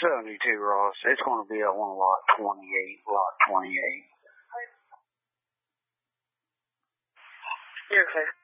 72, Ross. It's going to be on lot 28, lot 28. You're okay.